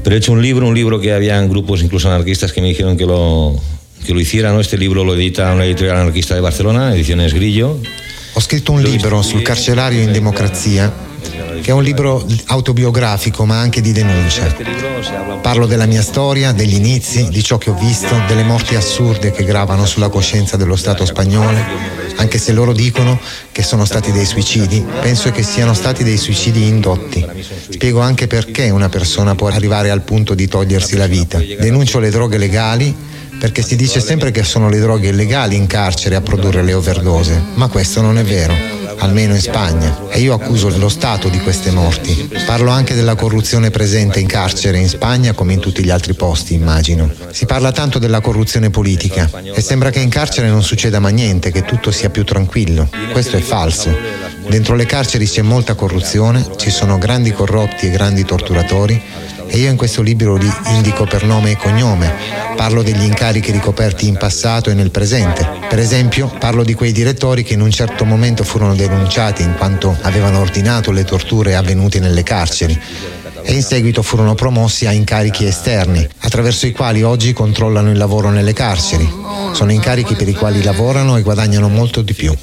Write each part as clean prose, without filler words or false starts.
Pero he hecho un libro que habían grupos incluso anarquistas que me dijeron que lo hiciera, ¿no? Este libro lo edita una editorial anarquista de Barcelona, Ediciones Grillo. Ho scritto un libro sul carcerario in democrazia, che è un libro autobiografico ma anche di denuncia. Parlo della mia storia, degli inizi, di ciò che ho visto, delle morti assurde che gravano sulla coscienza dello Stato spagnolo, anche se loro dicono che sono stati dei suicidi, penso che siano stati dei suicidi indotti. Spiego anche perché una persona può arrivare al punto di togliersi la vita. Denuncio le droghe legali, perché si dice sempre che sono le droghe illegali in carcere a produrre le overdose, ma questo non è vero, almeno in Spagna, e io accuso lo Stato di queste morti. Parlo anche della corruzione presente in carcere in Spagna come in tutti gli altri posti, immagino. Si parla tanto della corruzione politica e sembra che in carcere non succeda mai niente, che tutto sia più tranquillo. Questo è falso. Dentro le carceri c'è molta corruzione, ci sono grandi corrotti e grandi torturatori, e io in questo libro li indico per nome e cognome. Parlo degli incarichi ricoperti in passato e nel presente. Per esempio, parlo di quei direttori che in un certo momento furono denunciati in quanto avevano ordinato le torture avvenute nelle carceri e in seguito furono promossi a incarichi esterni, attraverso i quali oggi controllano il lavoro nelle carceri. Sono incarichi per i quali lavorano e guadagnano molto di più.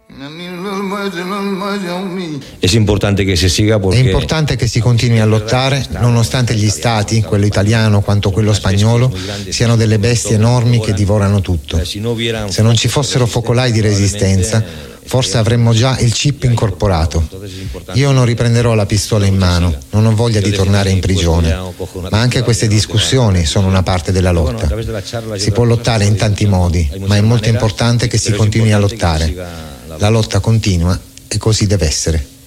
È importante che si siga perché... È importante che si continui a lottare, nonostante gli stati, quello italiano quanto quello spagnolo, siano delle bestie enormi che divorano tutto. Se non ci fossero focolai di resistenza, forse avremmo già il chip incorporato. Io non riprenderò la pistola in mano, non ho voglia di tornare in prigione, ma anche queste discussioni sono una parte della lotta. Si può lottare in tanti modi, ma è molto importante che si continui a lottare. La lotta continua e così deve essere.